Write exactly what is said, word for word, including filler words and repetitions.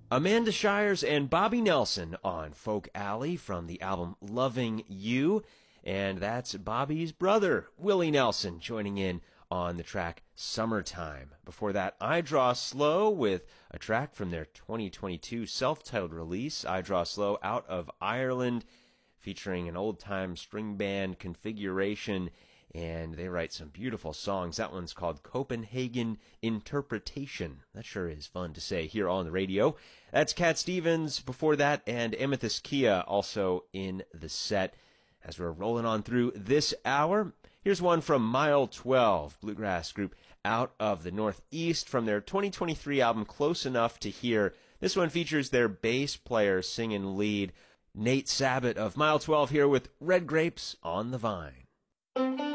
Amanda Shires and Bobby Nelson on Folk Alley from the album Loving You. And that's Bobby's brother, Willie Nelson, joining in on the track Summertime. Before that, I Draw Slow with a track from their twenty twenty-two self-titled release, I Draw Slow, out of Ireland, featuring an old-time string band configuration, and they write some beautiful songs. That one's called Copenhagen Interpretation. That sure is fun to say here on the radio. That's Cat Stevens before that, and Amethyst Kia also in the set. As we're rolling on through this hour, here's one from Mile twelve, bluegrass group out of the Northeast, from their twenty twenty-three album Close Enough to Hear. This one features their bass player singing lead, Nate Sabat of Mile twelve, here with Red Grapes on the Vine.